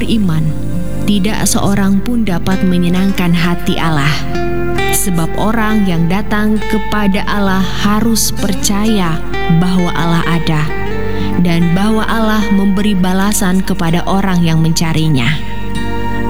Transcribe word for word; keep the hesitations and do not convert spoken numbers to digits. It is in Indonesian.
beriman, tidak seorang pun dapat menyenangkan hati Allah. Sebab orang yang datang kepada Allah harus percaya bahwa Allah ada dan bahwa Allah memberi balasan kepada orang yang mencarinya.